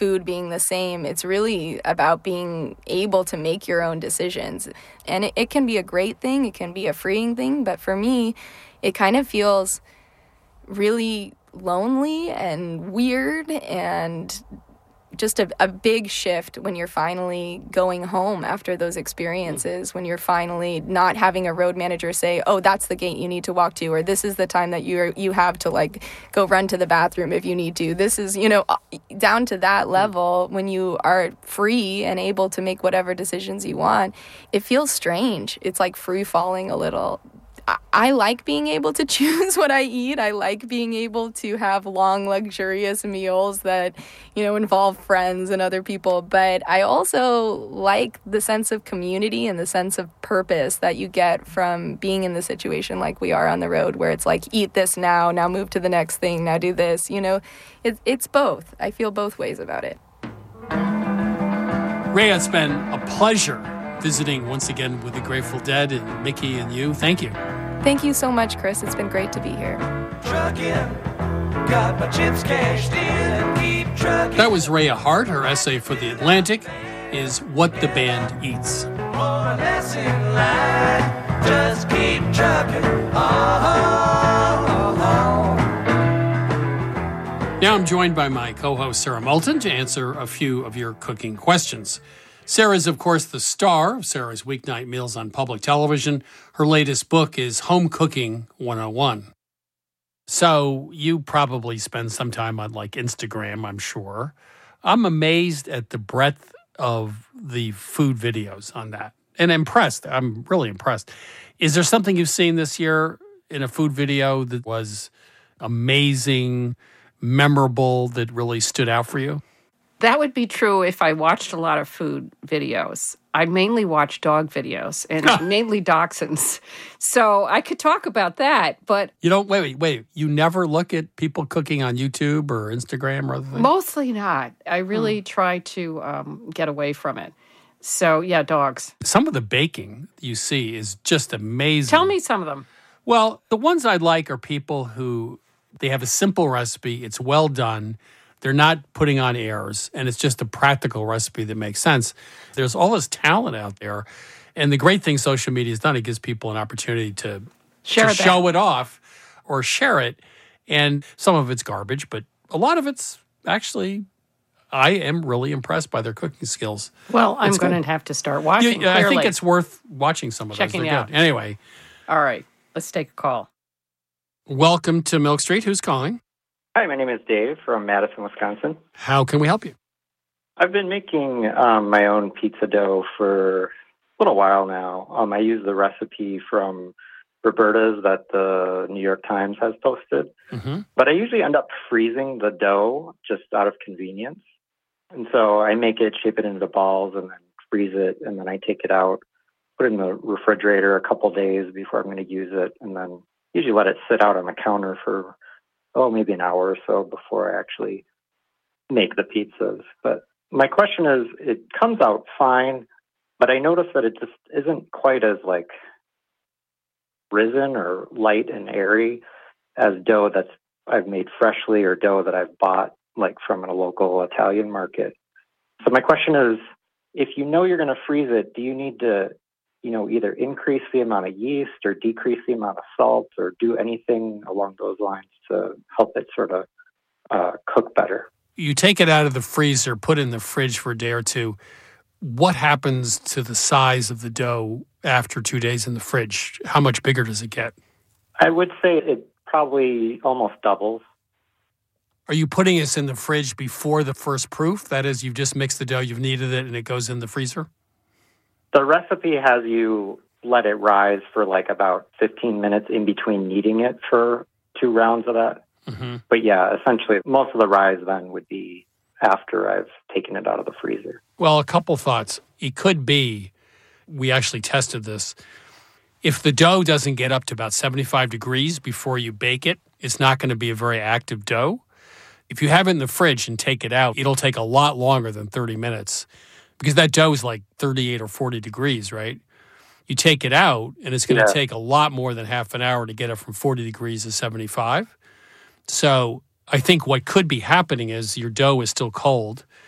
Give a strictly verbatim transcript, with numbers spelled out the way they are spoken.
food being the same. It's really about being able to make your own decisions. And it, it can be a great thing. It can be a freeing thing. But for me, it kind of feels really lonely and weird and just a, a big shift when you're finally going home after those experiences, when you're finally not having a road manager say, oh, that's the gate you need to walk to, or this is the time that you you have to like go run to the bathroom if you need to. This is, you know, down to that level when you are free and able to make whatever decisions you want. It feels strange. It's like free falling a little. I like being able to choose what I eat. I like being able to have long, luxurious meals that, you know, involve friends and other people. But I also like the sense of community and the sense of purpose that you get from being in the situation like we are on the road, where it's like, eat this now, now move to the next thing, now do this. You know, it, it's both. I feel both ways about it. Rhea, it's been a pleasure visiting once again with the Grateful Dead and Mickey and you. Thank you. Thank you so much, Chris. It's been great to be here. Truckin', got my chips cashed in and keep truckin'. That was Rhea Hart. Her essay for The Atlantic is What the Band Eats. More or less in line, just keep truckin'. Oh, oh, oh. Now I'm joined by my co-host Sarah Moulton to answer a few of your cooking questions. Sarah is, of course, the star of Sarah's Weeknight Meals on public television. Her latest book is Home Cooking one oh one. So you probably spend some time on, like, Instagram, I'm sure. I'm amazed at the breadth of the food videos on that, and impressed. I'm really impressed. Is there something you've seen this year in a food video that was amazing, memorable, that really stood out for you? That would be true if I watched a lot of food videos. I mainly watch dog videos and mainly dachshunds. So I could talk about that, but... You don't, wait, wait, wait. You never look at people cooking on YouTube or Instagram or other things? Mostly not. I really hmm. try to um, get away from it. So, yeah, dogs. Some of the baking you see is just amazing. Tell me some of them. Well, the ones I like are people who, they have a simple recipe, it's well done, they're not putting on airs, and it's just a practical recipe that makes sense. There's all this talent out there, and the great thing social media has done, it gives people an opportunity to, share to show it off or share it, and some of it's garbage, but a lot of it's actually, I am really impressed by their cooking skills. Well, I'm going to have to start watching. You, I think it's worth watching some of Checking those. They're out. good. Anyway. All right, let's take a call. Welcome to Milk Street. Who's calling? Hi, my name is Dave from Madison, Wisconsin. How can we help you? I've been making um, my own pizza dough for a little while now. Um, I use the recipe from Roberta's that the New York Times has posted. Mm-hmm. But I usually end up freezing the dough just out of convenience. And so I make it, shape it into balls, and then freeze it, and then I take it out, put it in the refrigerator a couple days before I'm going to use it, and then usually let it sit out on the counter for oh, maybe an hour or so before I actually make the pizzas. But my question is, it comes out fine, but I notice that it just isn't quite as, like, risen or light and airy as dough that's I've made freshly or dough that I've bought, like, from a local Italian market. So my question is, if you know you're going to freeze it, do you need to, you know, either increase the amount of yeast or decrease the amount of salt or do anything along those lines to help it sort of uh, cook better? You take it out of the freezer, put it in the fridge for a day or two. What happens to the size of the dough after two days in the fridge? How much bigger does it get? I would say it probably almost doubles. Are you putting this in the fridge before the first proof? That is, you've just mixed the dough, you've kneaded it, and it goes in the freezer? The recipe has you let it rise for like about fifteen minutes in between kneading it for two rounds of that. Mm-hmm. But yeah, essentially most of the rise then would be after I've taken it out of the freezer. Well, a couple thoughts. It could be, we actually tested this, if the dough doesn't get up to about seventy-five degrees before you bake it, it's not going to be a very active dough. If you have it in the fridge and take it out, it'll take a lot longer than thirty minutes. Because that dough is like thirty-eight or forty degrees, right? You take it out, and it's going to yeah. take a lot more than half an hour to get it from forty degrees to seventy-five. So I think what could be happening is your dough is still cold.